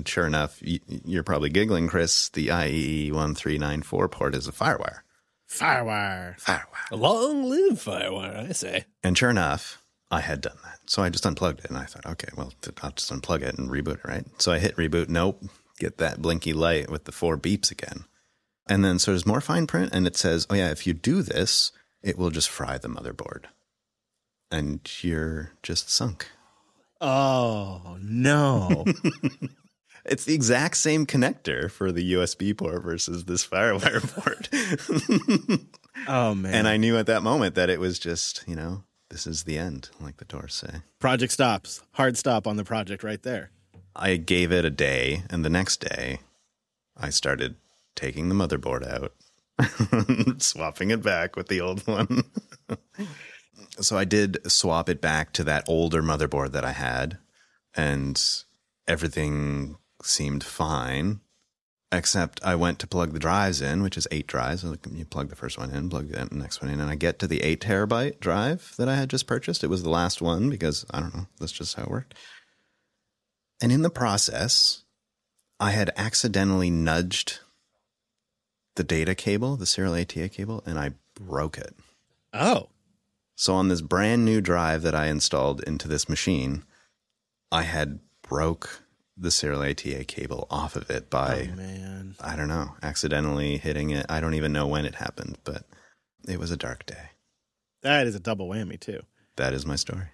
And sure enough, you're probably giggling, Chris, the IEEE 1394 port is a FireWire. Firewire. Long live Firewire, I say. And sure enough, I had done that. So I just unplugged it, and I thought, okay, well, I'll just unplug it and reboot it, right? So I hit reboot. Nope. Get that blinky light with the 4 beeps again. And then so there's more fine print, and it says, oh, yeah, if you do this, it will just fry the motherboard. And you're just sunk. Oh, no. It's the exact same connector for the USB port versus this FireWire port. Oh, man. And I knew at that moment that it was just, this is the end, like the Doors say. Project stops. Hard stop on the project right there. I gave it a day, and the next day, I started taking the motherboard out, swapping it back with the old one. So I did swap it back to that older motherboard that I had, and everything seemed fine, except I went to plug the drives in, which is 8 drives. You plug the first one in, plug the next one in, and I get to the 8 terabyte drive that I had just purchased. It was the last one because, I don't know, that's just how it worked. And in the process, I had accidentally nudged the data cable, the serial ATA cable, and I broke it. Oh. So on this brand new drive that I installed into this machine, I had broke the serial ATA cable off of it by, I don't know, accidentally hitting it. I don't even know when it happened, but it was a dark day. That is a double whammy, too. That is my story.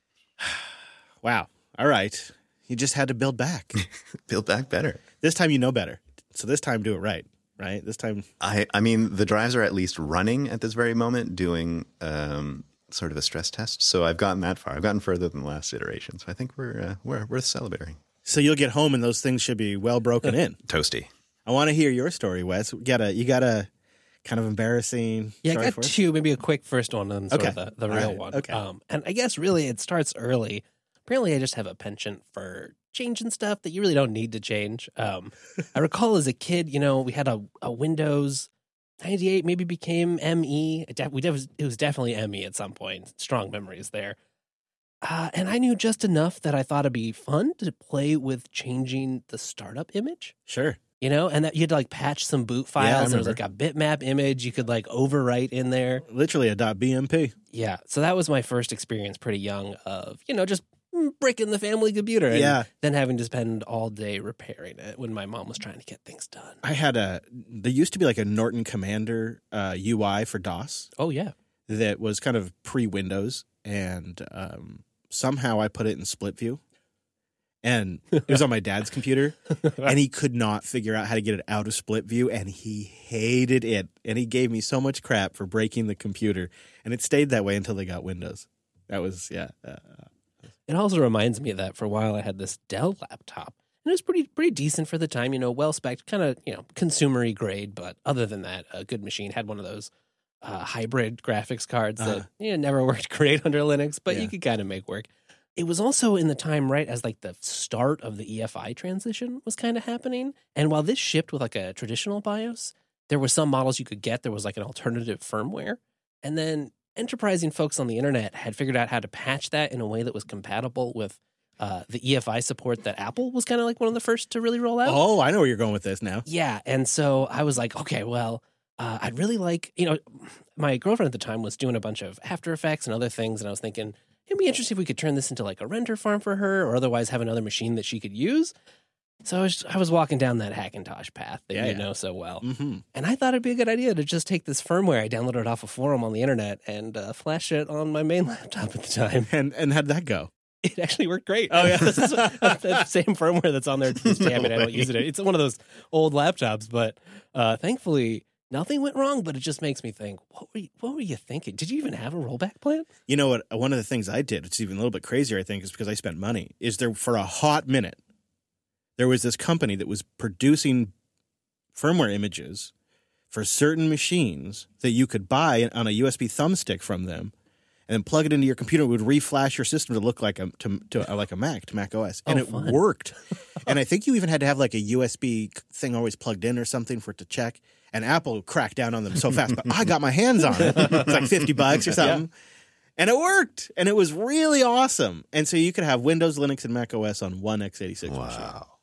Wow. All right. You just had to build back. Build back better. This time you know better. So this time do it right? This time. I mean, the drives are at least running at this very moment, doing sort of a stress test. So I've gotten that far. I've gotten further than the last iteration. So I think we're worth celebrating. So you'll get home and those things should be well broken in. Toasty. I want to hear your story, Wes. You got a kind of embarrassing Yeah, story I got for us? 2, maybe a quick first one and sort of the real one. Okay. And I guess really it starts early. Apparently I just have a penchant for changing stuff that you really don't need to change. I recall as a kid, we had a Windows 98, maybe became ME. It was definitely ME at some point. Strong memories there. And I knew just enough that I thought it'd be fun to play with changing the startup image. Sure. And that you had to patch some boot files. There was a bitmap image you could overwrite in there. Literally a .bmp. Yeah. So that was my first experience pretty young of, just bricking the family computer and then having to spend all day repairing it when my mom was trying to get things done. I had there used to be a Norton Commander UI for DOS. Oh, yeah. That was kind of pre-Windows, and somehow I put it in split view. And it was on my dad's computer, and he could not figure out how to get it out of split view, and he hated it. And he gave me so much crap for breaking the computer, and it stayed that way until they got Windows. That was, It also reminds me of that for a while I had this Dell laptop. And it was pretty decent for the time, well-spec'd, kind of, consumer-y grade. But other than that, a good machine. Had one of those hybrid graphics cards that never worked great under Linux, but you could kind of make work. It was also in the time, right, as the start of the EFI transition was kind of happening. And while this shipped with a traditional BIOS, there were some models you could get. There was an alternative firmware. And then enterprising folks on the internet had figured out how to patch that in a way that was compatible with the EFI support that Apple was kind of one of the first to really roll out. Oh, I know where you're going with this now. Yeah. And so I was like, okay, well, I'd really my girlfriend at the time was doing a bunch of After Effects and other things. And I was thinking, it'd be interesting if we could turn this into a render farm for her or otherwise have another machine that she could use. So I was walking down that Hackintosh path that you know so well. Mm-hmm. And I thought it'd be a good idea to just take this firmware I downloaded off a forum on the internet and flash it on my main laptop at the time. And how'd that go? It actually worked great. Oh, yeah. This is the same firmware that's on there to this day. I don't use it. It's one of those old laptops, but thankfully nothing went wrong, but it just makes me think, what were you thinking? Did you even have a rollback plan? You know what? One of the things I did, it's even a little bit crazier, I think, is because I spent money, is there for a hot minute, there was this company that was producing firmware images for certain machines that you could buy on a USB thumbstick from them and then plug it into your computer. It would reflash your system to look like a Mac, to Mac OS. And it worked. And I think you even had to have a USB thing always plugged in or something for it to check. And Apple cracked down on them so fast, but I got my hands on it. It's $50 or something. Yeah. And it worked. And it was really awesome. And so you could have Windows, Linux, and Mac OS on one x86 machine. Wow.